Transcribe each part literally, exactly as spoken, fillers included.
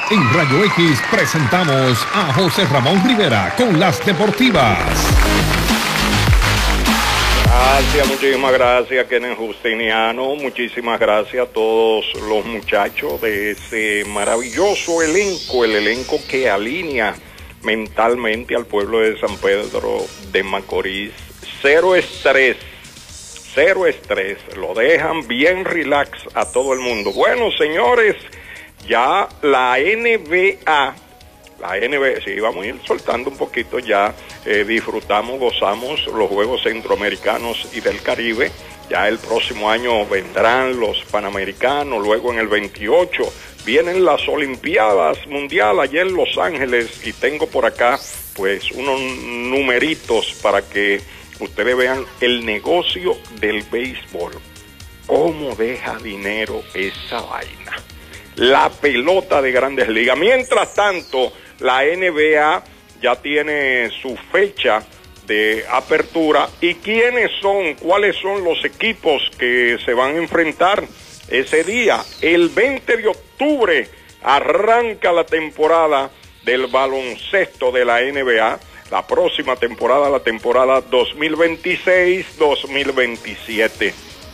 En Rayo X presentamos a José Ramón Rivera con las deportivas. Gracias, muchísimas gracias, Kenneth Justiniano. Muchísimas gracias a todos los muchachos de ese maravilloso elenco, el elenco que alinea mentalmente al pueblo de San Pedro de Macorís. Cero estrés, cero estrés, lo dejan bien relax a todo el mundo. Bueno, señores, ya la N B A, la N B A, sí, vamos a ir soltando un poquito ya, eh, disfrutamos, gozamos los Juegos Centroamericanos y del Caribe. Ya el próximo año vendrán los Panamericanos, luego en el veintiocho vienen las Olimpiadas Mundiales allá en Los Ángeles, y tengo por acá pues unos numeritos para que ustedes vean el negocio del béisbol, cómo deja dinero esa vaina, la pelota de Grandes Ligas. Mientras tanto, la N B A ya tiene su fecha de apertura. ¿Y quiénes son? ¿Cuáles son los equipos que se van a enfrentar ese día? El veinte de octubre arranca la temporada del baloncesto de la N B A. La próxima temporada, la temporada dos mil veintiséis dos mil veintisiete.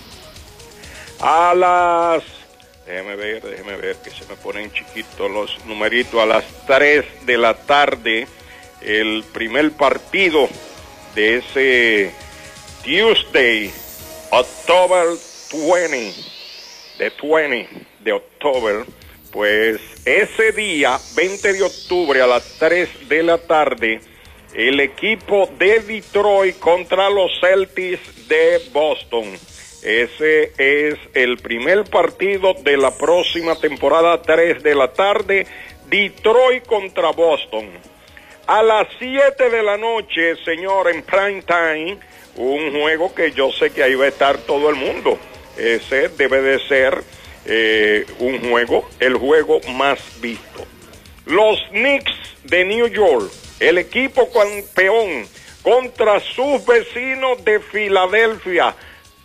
A las... Déjeme ver, déjeme ver, que se me ponen chiquitos los numeritos. A las tres de la tarde, el primer partido de ese Tuesday, October veinte, de veinte de octubre, pues ese día, veinte de octubre, a las tres de la tarde, el equipo de Detroit contra los Celtics de Boston. Ese es el primer partido de la próxima temporada, tres de la tarde, Detroit contra Boston. A las siete de la noche, señor, en prime time, un juego que yo sé que ahí va a estar todo el mundo. Ese debe de ser eh, un juego, el juego más visto. Los Knicks de New York, el equipo campeón, contra sus vecinos de Filadelfia,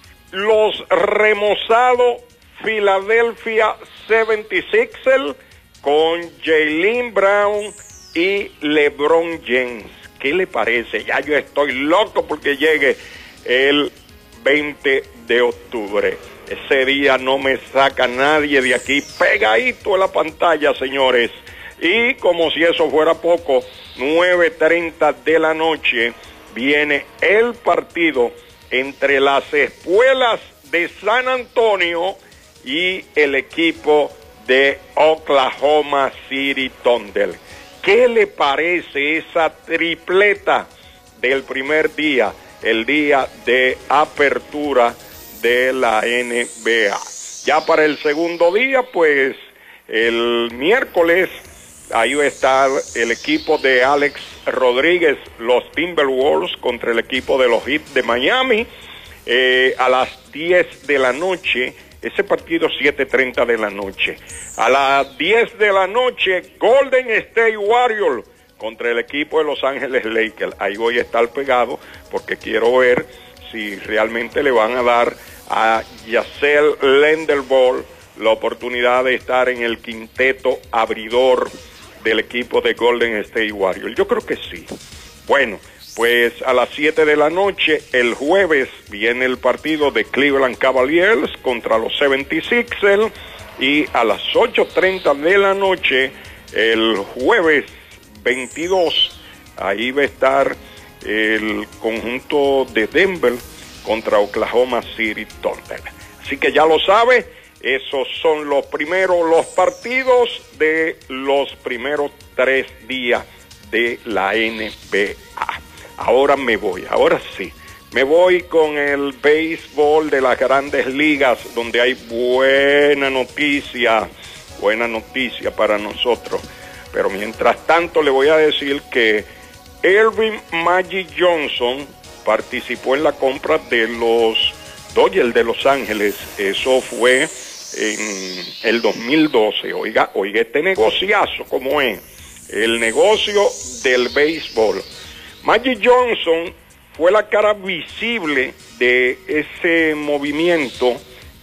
los remozados Philadelphia setenta y seis ers, con Jaylen Brown y LeBron James. ¿Qué le parece? Ya yo estoy loco porque llegue el veinte de octubre. Ese día no me saca nadie de aquí, pegadito en la pantalla, señores. Y como si eso fuera poco, nueve treinta de la noche viene el partido entre las Espuelas de San Antonio y el equipo de Oklahoma City Thunder. ¿Qué le parece esa tripleta del primer día, el día de apertura de la N B A? Ya para el segundo día, pues el miércoles, ahí va a estar el equipo de Alex Rodríguez, los Timberwolves, contra el equipo de los Heat de Miami, eh, a las diez de la noche. Ese partido siete treinta de la noche. A las diez de la noche, Golden State Warriors contra el equipo de Los Ángeles Lakers. Ahí voy a estar pegado porque quiero ver si realmente le van a dar a Yacel Lenderball la oportunidad de estar en el quinteto abridor del equipo de Golden State Warriors. Yo creo que sí. Bueno, pues a las siete de la noche, el jueves, viene el partido de Cleveland Cavaliers contra los setenta y seis ers, y a las ocho treinta de la noche, el jueves veintidós, ahí va a estar el conjunto de Denver contra Oklahoma City Thunder. Así que ya lo sabe, esos son los primeros, los partidos de los primeros tres días de la N B A. Ahora me voy, ahora sí, me voy con el béisbol de las Grandes Ligas, donde hay buena noticia, buena noticia para nosotros. Pero mientras tanto le voy a decir que Ervin Magic Johnson participó en la compra de los Dodgers de Los Ángeles. Eso fue en el dos mil doce. Oiga, oiga este negociazo, ¿cómo es? El negocio del béisbol. Magic Johnson fue la cara visible de ese movimiento